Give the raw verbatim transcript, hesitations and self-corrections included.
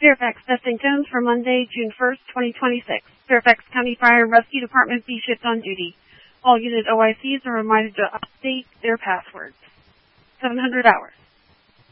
Fairfax testing tones for Monday, June first, twenty twenty-six. Fairfax County Fire and Rescue Department B shift on duty. All unit O I Cs are reminded to update their passwords. seven hundred hours.